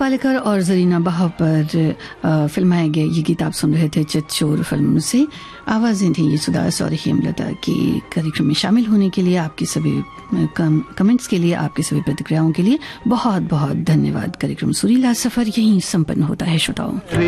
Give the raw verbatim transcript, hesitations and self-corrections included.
पालेकर और जरीना बहा पर फिल्माए गए ये गीत आप सुन रहे थे चितचोर फिल्म से। आवाजें थी यशोदास और हेमलता की। कार्यक्रम में शामिल होने के लिए, आपकी सभी कम, कमेंट्स के लिए, आपकी सभी प्रतिक्रियाओं के लिए बहुत बहुत धन्यवाद। कार्यक्रम सुरीला सफर यहीं संपन्न होता है श्रोताओं।